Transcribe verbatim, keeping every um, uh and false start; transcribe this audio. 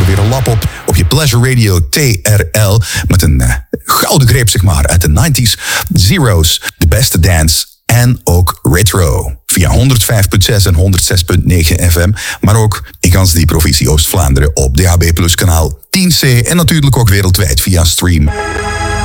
weer een lap op op je Pleasure Radio T R L. Met een uh, gouden greep, zeg maar, uit de nineties. Zeros, de beste dance en ook retro. Via honderd vijf komma zes en honderd zes komma negen F M. Maar ook in gans die provincie Oost-Vlaanderen op D A B plus kanaal tien C. En natuurlijk ook wereldwijd via stream.